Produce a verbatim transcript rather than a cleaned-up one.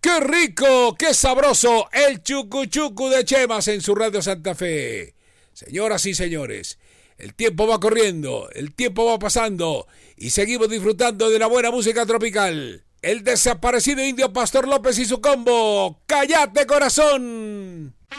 ¡Qué rico! ¡Qué sabroso! El chucu-chucu de Chemas en su Radio Santa Fe. Señoras y señores, el tiempo va corriendo, el tiempo va pasando y seguimos disfrutando de la buena música tropical. El desaparecido indio Pastor López y su combo. ¡Cállate, corazón!